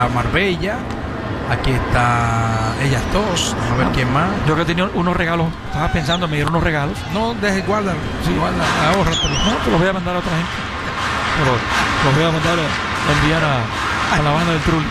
Marbella. Aquí está ellas dos. A ver quién más. Yo que tenía unos regalos. Estaba pensando en me dieron unos regalos. No, guarda. Sí, guarda. Ahórratelo. No, te los voy a mandar a otra gente. Pero los voy a mandar a enviar a la banda del Trulli.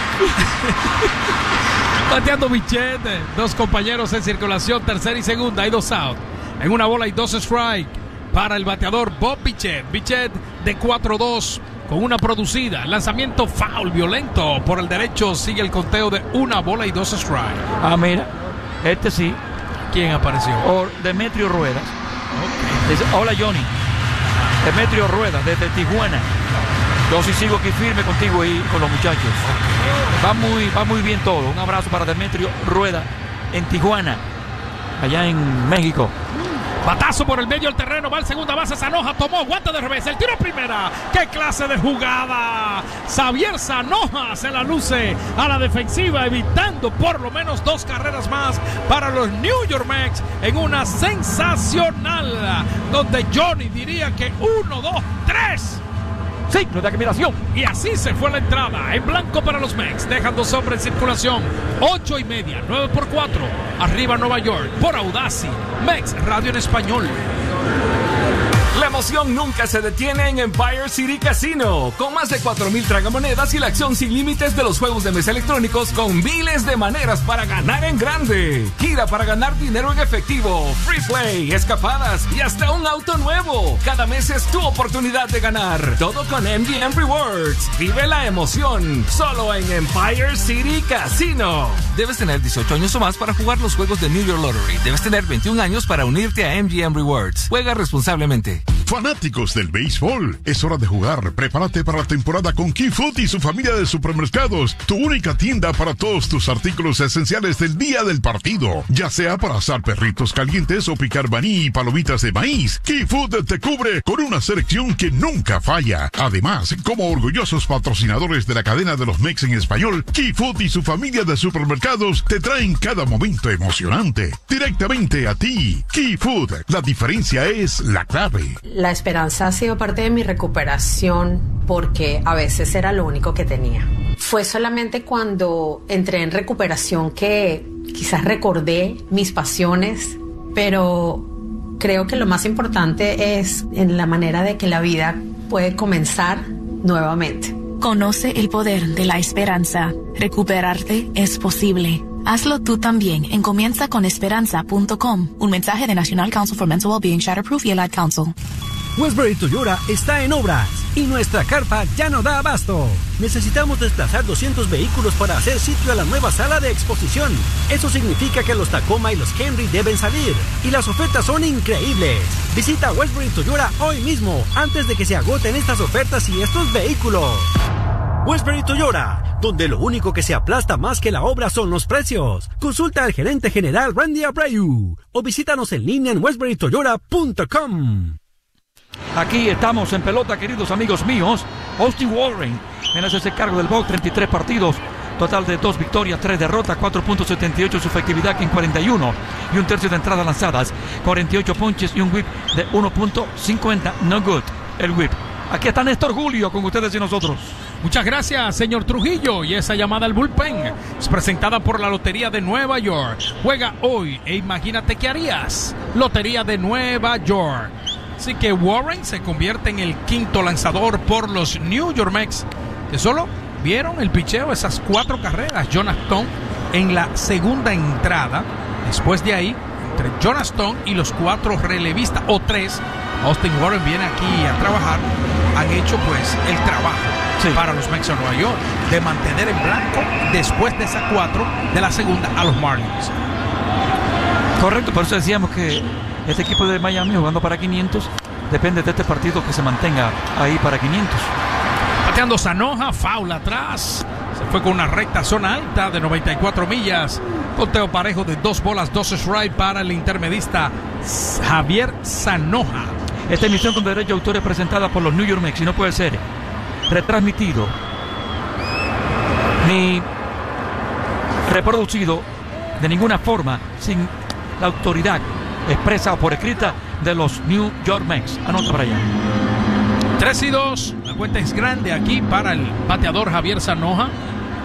Bateando Bichette. Dos compañeros en circulación. Tercera y segunda. Hay 2 out. En una bola y 2 strike. Para el bateador Bob Bichette. Bichette de 4-2. Con una producida, lanzamiento foul violento por el derecho, sigue el conteo de 1 bola y 2 strike. Ah, mira, este sí. ¿Quién apareció? Demetrio Ruedas. Okay. Dice, hola Johnny. Demetrio Ruedas desde Tijuana. Yo sí sigo aquí firme contigo y con los muchachos. Okay. Va muy bien todo. Un abrazo para Demetrio Ruedas en Tijuana, allá en México. Batazo por el medio del terreno, va al segunda base, Zanoja tomó, guante de revés, el tiro a primera. ¡Qué clase de jugada! Xavier Zanoja se la luce a la defensiva, evitando por lo menos 2 carreras más para los New York Mets en una sensacional, donde Johnny diría que 1, 2, 3. Signo de admiración. Y así se fue la entrada. En blanco para los Mets. Dejan 2 hombres en circulación. 8:30. 9-4. Arriba Nueva York. Por Audacy. Mets Radio en español. La emoción nunca se detiene en Empire City Casino. Con más de 4,000 tragamonedas y la acción sin límites de los juegos de mesa electrónicos con miles de maneras para ganar en grande. Gira para ganar dinero en efectivo, free play, escapadas y hasta un auto nuevo. Cada mes es tu oportunidad de ganar. Todo con MGM Rewards. Vive la emoción. Solo en Empire City Casino. Debes tener 18 años o más para jugar los juegos de New York Lottery. Debes tener 21 años para unirte a MGM Rewards. Juega responsablemente. Fanáticos del béisbol, es hora de jugar. Prepárate para la temporada con Key Food y su familia de supermercados, tu única tienda para todos tus artículos esenciales del día del partido. Ya sea para asar perritos calientes o picar maní y palomitas de maíz, Key Food te cubre con una selección que nunca falla. Además, como orgullosos patrocinadores de la cadena de los Mex en español, Key Food y su familia de supermercados te traen cada momento emocionante directamente a ti. Key Food, la diferencia es la clave. La esperanza ha sido parte de mi recuperación porque a veces era lo único que tenía. Fue solamente cuando entré en recuperación que quizás recordé mis pasiones, pero creo que lo más importante es en la manera de que la vida puede comenzar nuevamente. Conoce el poder de la esperanza. Recuperarte es posible. Hazlo tú también en comienzaconesperanza.com. Un mensaje de National Council for Mental Wellbeing, Shatterproof y el Ad Council. Westbury Toyota está en obras y nuestra carpa ya no da abasto. Necesitamos desplazar 200 vehículos para hacer sitio a la nueva sala de exposición. Eso significa que los Tacoma y los Camry deben salir y las ofertas son increíbles. Visita Westbury Toyota hoy mismo antes de que se agoten estas ofertas y estos vehículos. Westbury Toyota, donde lo único que se aplasta más que la obra son los precios. Consulta al gerente general Randy Abreu o visítanos en línea en westburytoyota.com. Aquí estamos en pelota, queridos amigos míos. Austin Warren viene a hacerse cargo del box, 33 partidos, total de 2 victorias, 3 derrotas, 4.78 su efectividad en 41 y un tercio de entradas lanzadas, 48 ponches y un whip de 1.50, no good, el whip. Aquí está Néstor Julio con ustedes y nosotros. Muchas gracias, señor Trujillo. Y esa llamada al bullpen es presentada por la Lotería de Nueva York. Juega hoy e imagínate qué harías. Lotería de Nueva York. Así que Warren se convierte en el 5º lanzador por los New York Mets, que solo vieron el picheo esas 4 carreras. John Aston en la segunda entrada. Después de ahí, entre John Aston y los 4 relevistas, o 3, Austin Warren viene aquí a trabajar. Han hecho pues el trabajo para los Mets de Nueva York de mantener en blanco después de esas 4 de la segunda a los Marlins. Correcto, por eso decíamos que este equipo de Miami jugando para 500 depende de este partido que se mantenga ahí para 500. Bateando Zanoja, foul atrás. Se fue con una recta zona alta de 94 millas. Conteo parejo de 2 bolas, 2 strikes para el intermedista Xavier Zanoja. Esta emisión con derecho de autor es presentada por los New York Mets y no puede ser retransmitido ni reproducido de ninguna forma sin la autoridad expresa o por escrita de los New York Mets. Anota para allá. 3-2. La cuenta es grande aquí para el bateador Xavier Zanoja.